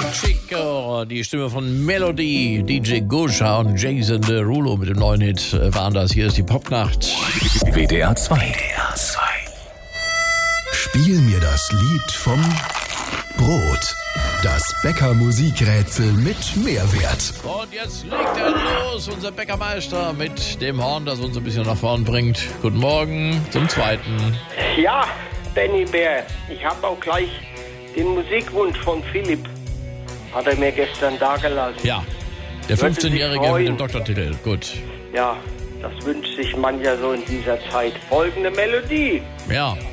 Chico, die Stimme von Melody, DJ Gusha und Jason Derulo mit dem neuen Hit waren das. Hier ist die Popnacht. WDR 2. Spiel mir das Lied vom Brot. Das Bäcker-Musikrätsel mit Mehrwert. Und jetzt legt er los, unser Bäckermeister mit dem Horn, das uns ein bisschen nach vorn bringt. Guten Morgen zum zweiten. Ja, Benny Bär, ich habe auch gleich den Musikwunsch von Philipp. Hat er mir gestern dagelassen. Ja, der Würde sich 15-Jährige freuen. mit dem Doktortitel. Gut. Ja, das wünscht sich mancher so in dieser Zeit. Folgende Melodie. Ja.